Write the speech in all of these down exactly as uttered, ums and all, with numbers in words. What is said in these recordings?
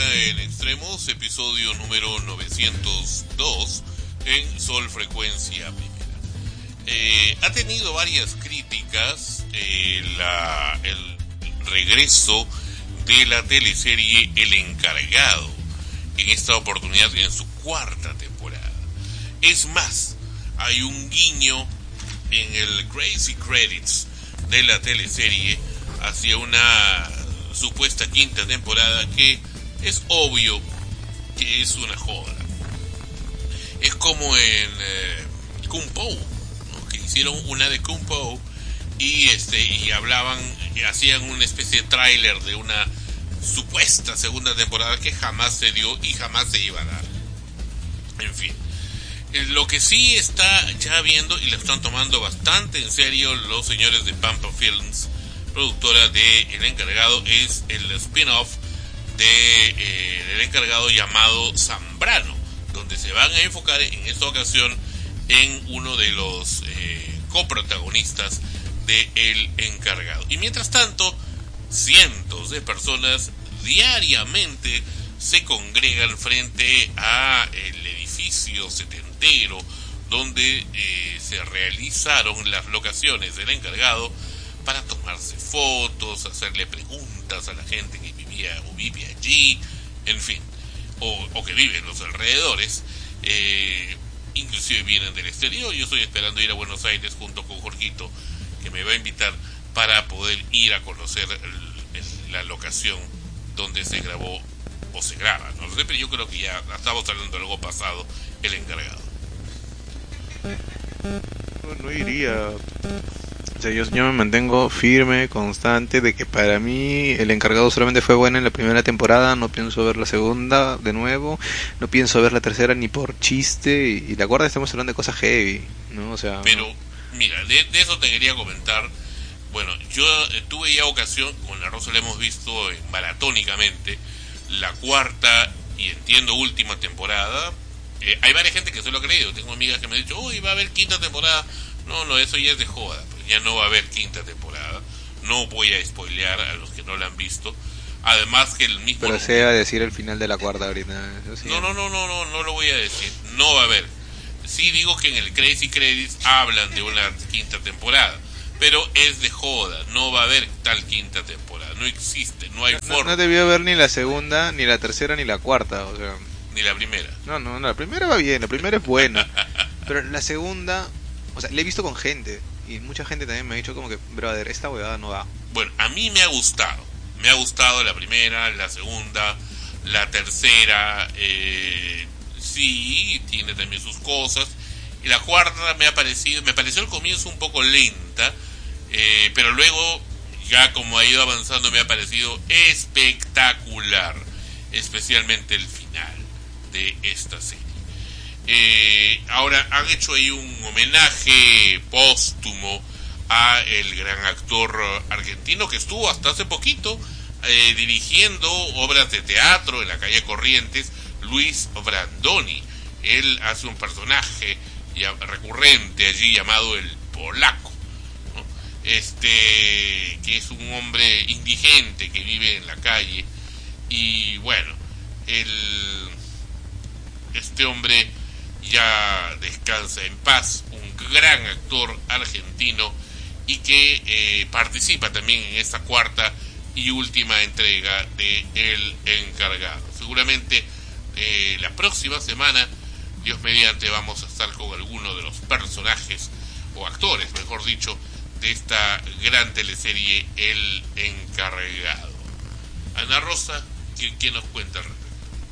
en Extremos, episodio número novecientos dos en Sol Frecuencia Primera. Eh, ha tenido varias críticas eh, la, el regreso de la teleserie El Encargado, en esta oportunidad en su cuarta temporada. Es más, hay un guiño en el Crazy Credits de la teleserie hacia una supuesta quinta temporada que es obvio que es una joda. Es como en eh, Kung Po, ¿no? Que hicieron una de Kung Po y este y hablaban y hacían una especie de tráiler de una supuesta segunda temporada que jamás se dio y jamás se iba a dar. En fin, lo que sí está ya viendo y lo están tomando bastante en serio los señores de Pampa Films, productora de El Encargado, es el spin-off de eh, El Encargado llamado Zambrano, donde se van a enfocar en esta ocasión en uno de los eh, coprotagonistas de El Encargado. Y mientras tanto, cientos de personas diariamente se congregan frente a el edificio setentero donde eh, se realizaron las locaciones del Encargado para tomarse fotos, hacerle preguntas a la gente que vivía o vive allí, en fin, o, o que vive en los alrededores, eh, inclusive vienen del exterior. Yo estoy esperando ir a Buenos Aires junto con Jorgito, que me va a invitar para poder ir a conocer el, el, la locación donde se grabó o se graba, no lo sé, pero yo creo que ya estamos hablando de algo pasado, El Encargado. No, no iría. O sea, yo, yo me mantengo firme, constante, de que para mí El Encargado solamente fue bueno en la primera temporada. No pienso ver la segunda de nuevo, no pienso ver la tercera ni por chiste. Y, y la cuarta estamos hablando de cosas heavy, ¿no? O sea, pero, no. Mira, de, de eso te quería comentar. Bueno, yo eh, tuve ya ocasión, con la Rosa la hemos visto eh, maratónicamente, la cuarta y entiendo última temporada. Eh, hay varias gente que se lo ha creído. Tengo amigas que me han dicho, uy, va a haber quinta temporada. No, no, eso ya es de joda. Pues ya no va a haber quinta temporada. No voy a spoilear a los que no la han visto. Además que el mismo... Pero sea decir el final de la cuarta ahorita. Eso sí. No, no, no, no, no, no lo voy a decir. No va a haber. Sí digo que en el Crazy Credits hablan de una quinta temporada. Pero es de joda. No va a haber tal quinta temporada. No existe, no hay no, forma. No debió haber ni la segunda, ni la tercera, ni la cuarta, o sea... Ni la primera. No, no, no, la primera va bien, la primera es buena. Pero la segunda, o sea, la he visto con gente. Y mucha gente también me ha dicho como que, brother, esta huevada no va. Bueno, a mí me ha gustado. Me ha gustado la primera, la segunda, la tercera. Eh, sí, tiene también sus cosas. Y la cuarta me ha parecido, me pareció el comienzo un poco lenta. Eh, pero luego, ya como ha ido avanzando, me ha parecido espectacular. Especialmente el final de esta serie. Eh, ahora han hecho ahí un homenaje póstumo a el gran actor argentino que estuvo hasta hace poquito eh, dirigiendo obras de teatro en la calle Corrientes, Luis Brandoni. Él hace un personaje ya recurrente allí llamado el Polaco, ¿no? Este que es un hombre indigente que vive en la calle y bueno, el este hombre ya descansa en paz, un gran actor argentino y que eh, participa también en esta cuarta y última entrega de El Encargado. Seguramente eh, la próxima semana, Dios mediante, vamos a estar con alguno de los personajes o actores, mejor dicho, de esta gran teleserie El Encargado. Ana Rosa, ¿qué, qué nos cuenta al respecto?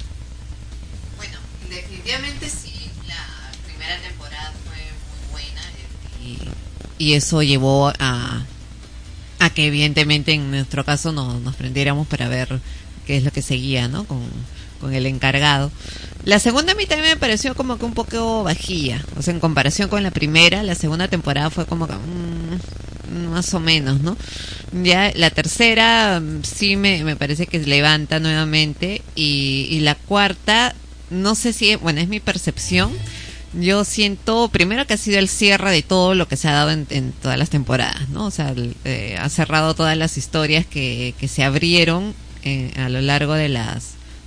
Bueno, definitivamente sí, la primera temporada fue muy buena y, y eso llevó a, a que evidentemente en nuestro caso nos, nos prendiéramos para ver qué es lo que seguía, ¿no? Con, con El Encargado. La segunda a mí también me pareció como que un poco bajilla, o sea, en comparación con la primera, la segunda temporada fue como que mmm, más o menos, ¿no? Ya la tercera sí me, me parece que se levanta nuevamente y, y la cuarta, no sé si, bueno, es mi percepción, yo siento primero que ha sido el cierre de todo lo que se ha dado en, en todas las temporadas, ¿no? O sea, eh, ha cerrado todas las historias que, que se abrieron eh, a lo largo de las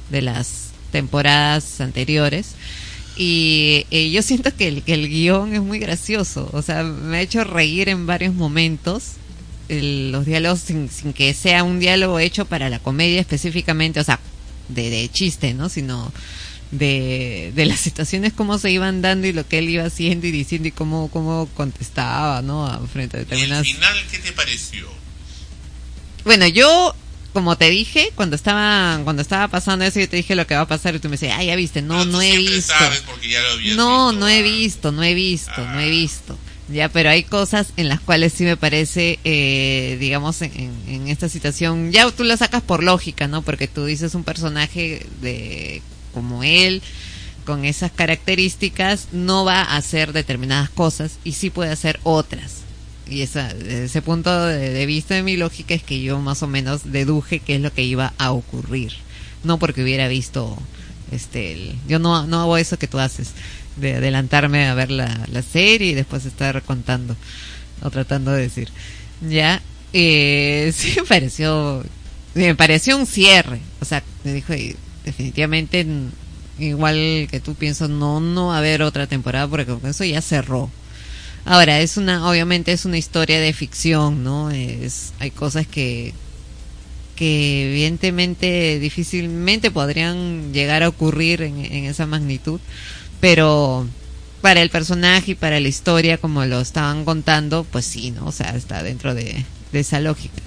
de las temporadas anteriores. Y eh, yo siento que el, que el guión es muy gracioso, o sea, me ha hecho reír en varios momentos, el, los diálogos sin, sin que sea un diálogo hecho para la comedia específicamente, o sea, de, de chiste, ¿no? Sino de, de las situaciones, cómo se iban dando y lo que él iba haciendo y diciendo y cómo, cómo contestaba, ¿no? A frente a determinadas... ¿Y el final qué te pareció? Bueno, yo... Como te dije, cuando estaba cuando estaba pasando eso, yo te dije lo que va a pasar y tú me decías, ah, ya viste, no, no he visto. Sabes porque ya lo habías no, visto, no he ah. visto, no he visto, Ah. no he visto. Ya, pero hay cosas en las cuales sí me parece, eh, digamos, en, en, en esta situación, ya tú la sacas por lógica, ¿no? Porque tú dices un personaje de como él, con esas características, no va a hacer determinadas cosas y sí puede hacer otras. Y esa, desde ese punto de, de vista de mi lógica es que yo más o menos deduje qué es lo que iba a ocurrir, no porque hubiera visto este el, yo no no hago eso que tú haces de adelantarme a ver la, la serie y después estar contando o tratando de decir ya eh, sí me pareció me pareció un cierre, o sea, me dijo definitivamente igual que tú, pienso no no va a haber otra temporada porque con eso ya cerró. Ahora, es una, obviamente es una historia de ficción, ¿no? Es, hay cosas que, que evidentemente difícilmente podrían llegar a ocurrir en, en esa magnitud, pero para el personaje y para la historia, como lo estaban contando, pues sí, ¿no? O sea, está dentro de, de esa lógica.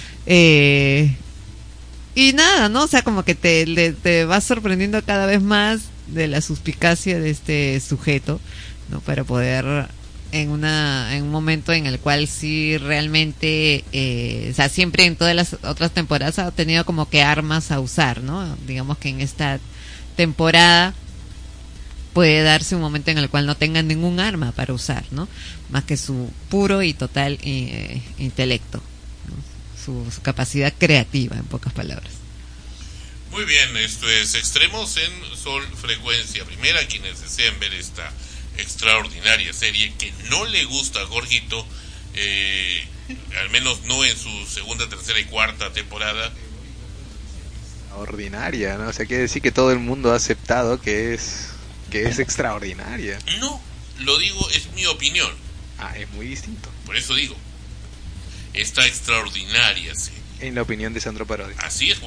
Eh, y nada, ¿no? O sea, como que te, te, te vas sorprendiendo cada vez más de la suspicacia de este sujeto, ¿no? Para poder... en una en un momento en el cual sí realmente eh, o sea, siempre en todas las otras temporadas ha tenido como que armas a usar, ¿no? Digamos que en esta temporada puede darse un momento en el cual no tenga ningún arma para usar, ¿no? Más que su puro y total eh, intelecto, ¿no? su, su capacidad creativa, en pocas palabras. Muy bien, esto es Extremos en Sol Frecuencia Primera. Quienes deseen ver esta extraordinaria serie que no le gusta a Jorgito, eh, al menos no en su segunda, tercera y cuarta temporada. Ordinaria, ¿no? O sea, quiere decir que todo el mundo ha aceptado que es que es extraordinaria. No, lo digo, es mi opinión. Ah, es muy distinto. Por eso digo, esta extraordinaria serie. En la opinión de Sandro Parodi. Así es.